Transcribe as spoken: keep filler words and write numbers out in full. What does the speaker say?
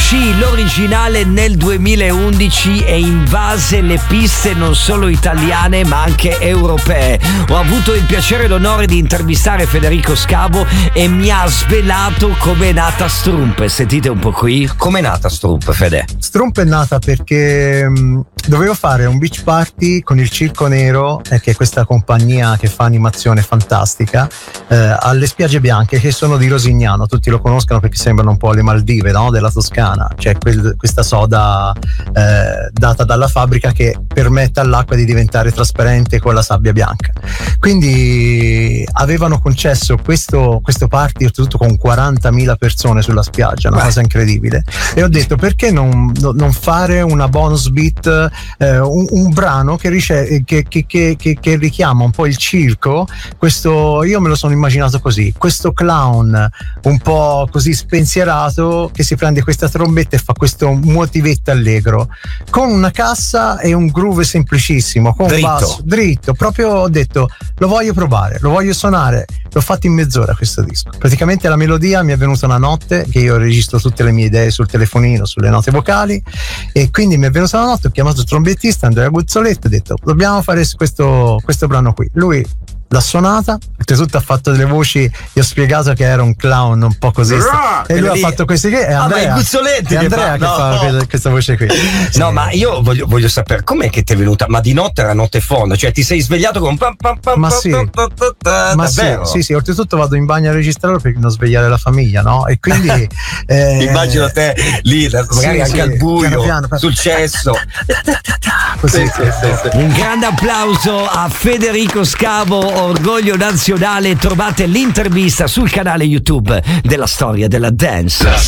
uscì l'originale nel duemilaundici e invase le piste non solo italiane ma anche europee. Ho avuto il piacere e l'onore di intervistare Federico Scavo e mi ha svelato com'è nata Strump. Sentite un po' qui. Com'è nata Strump, Fede? Strump è nata perché mh, dovevo fare un beach party con il Circo Nero, eh, che è questa compagnia che fa animazione fantastica, eh, alle spiagge bianche, che sono di Rosignano. Tutti lo conoscono perché sembrano un po' le Maldive, no? Della Toscana. C'è quel, questa soda eh, data dalla fabbrica che permette all'acqua di diventare trasparente con la sabbia bianca. Quindi avevano concesso questo, questo party oltretutto con quarantamila persone sulla spiaggia, una Beh. cosa incredibile, e ho detto perché non, non fare una bonus beat, eh, un, un brano che, rice- che, che, che, che, che richiama un po' il circo. Questo, io me lo sono immaginato così, questo clown un po' così spensierato che si prende questa trombetta e fa questo motivetto allegro con una cassa e un groove semplicissimo, con dritto. un basso dritto. Proprio ho detto lo voglio provare, lo voglio suonare. L'ho fatto in mezz'ora questo disco. Praticamente la melodia mi è venuta una notte, che io registro tutte le mie idee sul telefonino, sulle note vocali, e quindi mi è venuta una notte, ho chiamato il trombettista Andrea Guzzoletto e ho detto dobbiamo fare questo, questo brano qui. Lui l'ha suonata, oltretutto ha fatto delle voci, gli ho spiegato che era un clown un po' così Rah, e lui ha lì. fatto questi che è Andrea, ah, Guzzoletti è Andrea che, fa, fa, no. che fa questa voce qui. Sì. No, ma io voglio, voglio sapere com'è che ti è venuta, ma di notte era notte fonda, cioè ti sei svegliato con pam pam pam ma pam, sì, pam, pam, pam, pam, ma sì, sì, sì, oltretutto vado in bagno a registrarlo per non svegliare la famiglia, no? E quindi eh, immagino te lì, magari sì, anche sì, al buio, piano piano, piano. sul cesso. Così, sì, sì, sì, sì. Un grande applauso a Federico Scavo, orgoglio nazionale. Trovate l'intervista sul canale YouTube della Storia della Dance.